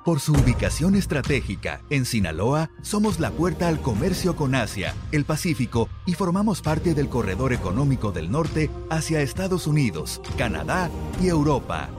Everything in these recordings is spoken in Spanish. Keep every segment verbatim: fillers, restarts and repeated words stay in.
Por su ubicación estratégica, en Sinaloa, somos la puerta al comercio con Asia, el Pacífico y formamos parte del corredor económico del norte hacia Estados Unidos, Canadá y Europa.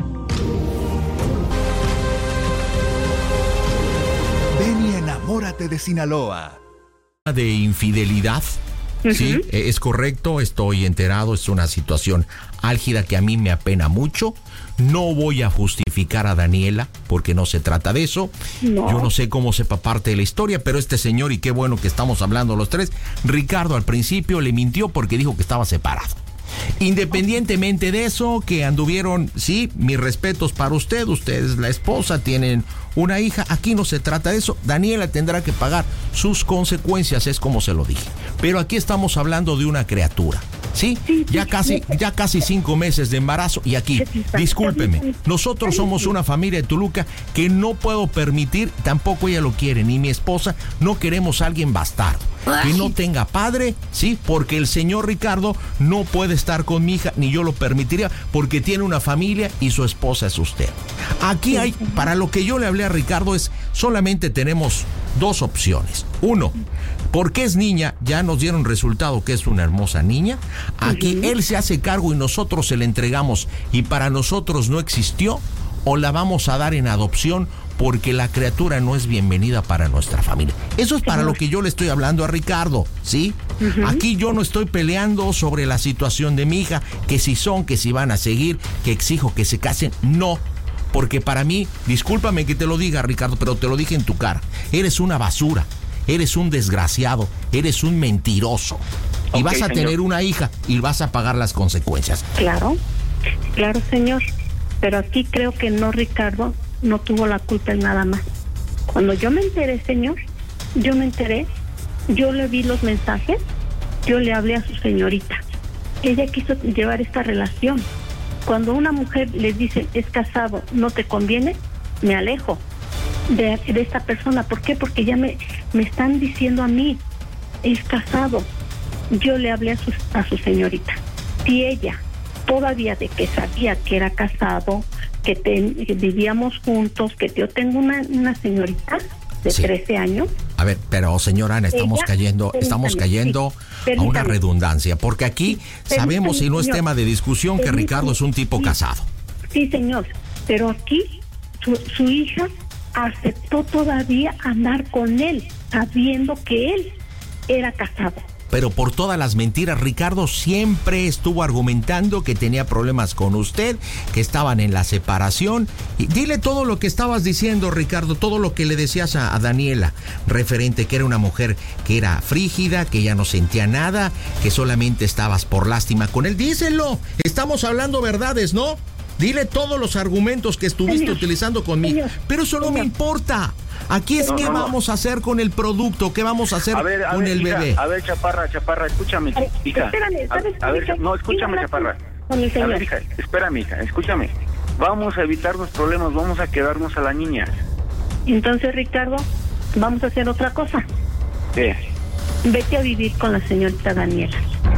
Ven y enamórate de Sinaloa. De infidelidad, uh-huh. Sí, es correcto, estoy enterado, es una situación álgida que a mí me apena mucho. No voy a justificar a Daniela, porque no se trata de eso. No. Yo no sé cómo sepa parte de la historia, pero este señor, y qué bueno que estamos hablando los tres, Ricardo al principio le mintió porque dijo que estaba separado. Independientemente de eso, que anduvieron, sí, mis respetos para usted, usted es la esposa, tienen una hija, aquí no se trata de eso. Daniela tendrá que pagar sus consecuencias, es como se lo dije. Pero aquí estamos hablando de una criatura, ¿sí? Ya casi, ya casi cinco meses de embarazo y aquí, discúlpeme, nosotros somos una familia de Toluca que no puedo permitir, tampoco ella lo quiere, ni mi esposa, no queremos a alguien bastardo, que no tenga padre, ¿sí? Porque el señor Ricardo no puede estar con mi hija, ni yo lo permitiría, porque tiene una familia y su esposa es usted. Aquí hay, para lo que yo le hablé a Ricardo es, solamente tenemos dos opciones. Uno, porque es niña, ya nos dieron resultado que es una hermosa niña. Aquí uh-huh. él se hace cargo y nosotros se la entregamos y para nosotros no existió, o la vamos a dar en adopción porque la criatura no es bienvenida para nuestra familia. Eso es para lo que yo le estoy hablando a Ricardo, ¿sí? Uh-huh. Aquí yo no estoy peleando sobre la situación de mi hija, que si son, que si van a seguir, que exijo que se casen, no. Porque para mí, discúlpame que te lo diga, Ricardo, pero te lo dije en tu cara, eres una basura, eres un desgraciado, eres un mentiroso. Y okay, vas a señor. tener una hija y vas a pagar las consecuencias. Claro, claro, señor. Pero aquí creo que no, Ricardo no tuvo la culpa en nada más. Cuando yo me enteré, señor, yo me enteré, yo le vi los mensajes, yo le hablé a su señorita. Ella quiso llevar esta relación. Cuando una mujer le dice, es casado, no te conviene, me alejo de, de esta persona. ¿Por qué? Porque ya me, me están diciendo a mí, es casado. Yo le hablé a su, a su señorita. Si ella, todavía de que sabía que era casado, que, te, que vivíamos juntos, que yo tengo una, una señorita de sí. trece años. A ver, pero señora Ana, estamos ella, cayendo, estamos cayendo sí, a una redundancia, porque aquí sabemos, y no es señor, tema de discusión, que Ricardo es un tipo sí, casado. Sí, señor, pero aquí su, su hija aceptó todavía andar con él, sabiendo que él era casado. Pero por todas las mentiras, Ricardo siempre estuvo argumentando que tenía problemas con usted, que estaban en la separación. Y dile todo lo que estabas diciendo, Ricardo, todo lo que le decías a, a Daniela, referente que era una mujer que era frígida, que ya no sentía nada, que solamente estabas por lástima con él. Díselo, estamos hablando verdades, ¿no? Dile todos los argumentos que estuviste señor, utilizando conmigo. Señor, pero eso no señor. me importa. Aquí es no, qué no, vamos no. a hacer con el producto, qué vamos a hacer a ver, a con ver, el hija, bebé. A ver, Chaparra, Chaparra, escúchame, Ay, hija. Espérame, ¿sabes? A, a ver, no, escúchame, Chaparra. Con el a ver, hija, espérame, hija, escúchame. Vamos a evitar los problemas, vamos a quedarnos a la niña. Entonces, Ricardo, vamos a hacer otra cosa. ¿Qué? Vete a vivir con la señorita Daniela.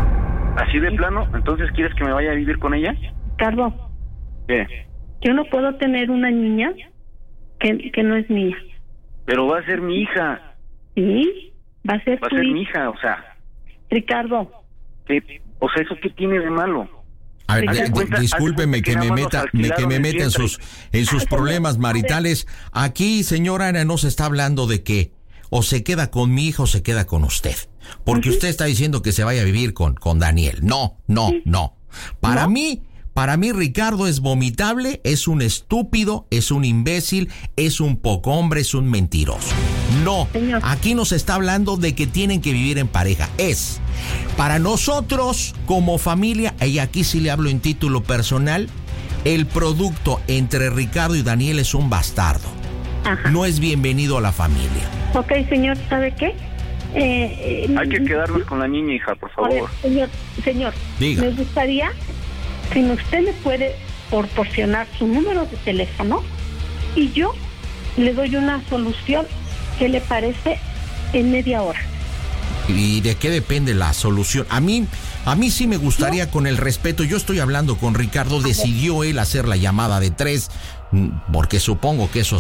¿Así de plano? ¿Entonces quieres que me vaya a vivir con ella? Ricardo. ¿Qué? Yo no puedo tener una niña que, que no es mía. Pero va a ser mi hija. Sí, va a ser Va a tu ser hija. mi hija, o sea. Ricardo. ¿Qué? O sea, ¿eso qué tiene de malo? A ver, de, de, discúlpeme que me meta, que me meta en sus, en sus problemas maritales. Aquí, señora Ana, no se está hablando de que o se queda con mi hijo o se queda con usted. Porque uh-huh. usted está diciendo que se vaya a vivir con, con Daniel. No, no, sí. no. Para ¿No? mí... Para mí, Ricardo es vomitable, es un estúpido, es un imbécil, es un poco hombre, es un mentiroso. No, Señor. Aquí nos está hablando de que tienen que vivir en pareja. Es, para nosotros como familia, y aquí sí le hablo en título personal, el producto entre Ricardo y Daniel es un bastardo. Ajá. No es bienvenido a la familia. Ok, señor, ¿sabe qué? Eh, eh, Hay que quedarnos con la niña, hija, por favor. Ver, señor, señor, Diga. me gustaría... Si usted me puede proporcionar su número de teléfono y yo le doy una solución, ¿qué le parece? En media hora. ¿Y de qué depende la solución? A mí, a mí sí me gustaría, ¿no? Con el respeto, yo estoy hablando con Ricardo, decidió él hacer la llamada de tres, porque supongo que eso